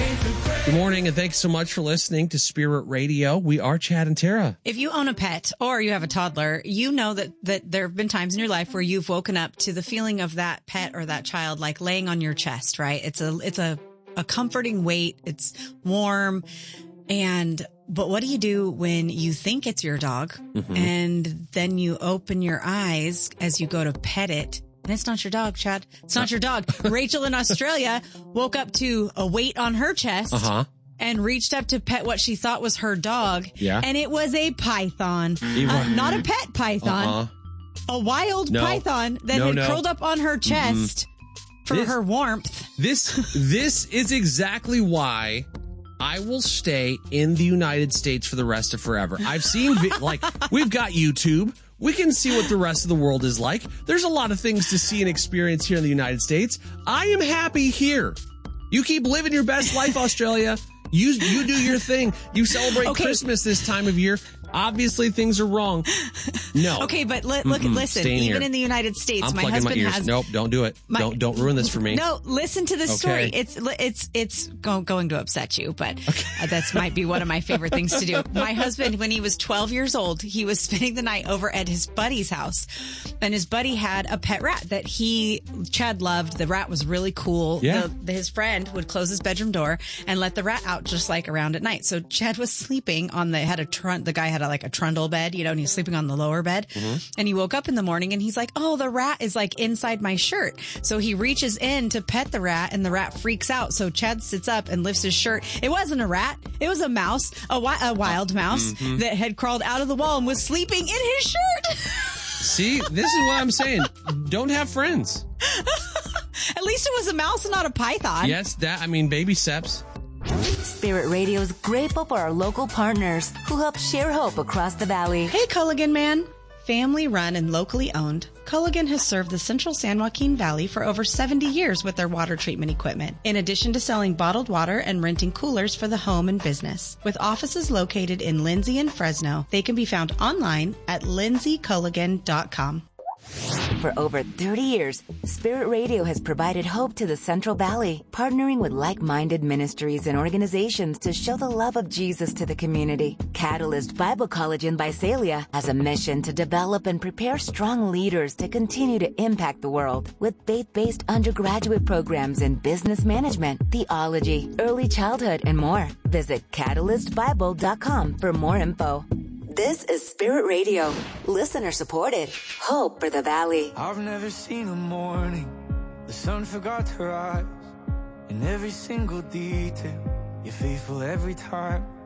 Good morning, and thanks so much for listening to Spirit Radio. We are Chad and Tara. If you own a pet or you have a toddler, you know that there have been times in your life where you've woken up to the feeling of that pet or that child like laying on your chest, right? It's a comforting weight. It's warm. But what do you do when you think it's your dog and then you open your eyes as you go to pet it? And it's not your dog, Chad. It's not your dog. Rachel in Australia woke up to a weight on her chest and reached up to pet what she thought was her dog. Yeah. And it was a python. Not a pet python. A wild python that had curled up on her chest for her warmth. This is exactly why I will stay in the United States for the rest of forever. I've seen, we've got YouTube. We can see what the rest of the world is like. There's a lot of things to see and experience here in the United States. I am happy here. You keep living your best life, Australia. You do your thing. You celebrate Christmas this time of year. Obviously, things are wrong. No. Okay, but listen. Even in the United States, I'm my plugging husband my ears. has. Nope, don't do it. Don't ruin this for me. No, listen to this story. It's going to upset you, but that might be one of my favorite things to do. My husband, when he was 12 years old, he was spending the night over at his buddy's house, and his buddy had a pet rat that Chad loved. The rat was really cool. Yeah. His friend would close his bedroom door and let the rat out just like around at night. So Chad was sleeping on the guy had a trundle bed, and he was sleeping on the lower bed. And he woke up in the morning and he's like, oh, the rat is like inside my shirt. So he reaches in to pet the rat and the rat freaks out. So Chad sits up and lifts his shirt. It wasn't a rat. It was a mouse, a wild mouse that had crawled out of the wall and was sleeping in his shirt. See, this is what I'm saying. Don't have friends. At least it was a mouse and not a python. Yes, baby steps. Spirit Radio is grateful for our local partners who help share hope across the valley. Hey, Culligan Man. Family run and locally owned, Culligan has served the central San Joaquin Valley for over 70 years with their water treatment equipment, in addition to selling bottled water and renting coolers for the home and business. With offices located in Lindsay and Fresno, they can be found online at lindsayculligan.com. For over 30 years, Spirit Radio has provided hope to the Central Valley, partnering with like-minded ministries and organizations to show the love of Jesus to the community. Catalyst Bible College in Visalia has a mission to develop and prepare strong leaders to continue to impact the world with faith-based undergraduate programs in business management, theology, early childhood, and more. Visit catalystbible.com for more info. This is Spirit Radio, listener supported. Hope for the Valley. I've never seen a morning the sun forgot to rise. In every single detail, you're faithful every time.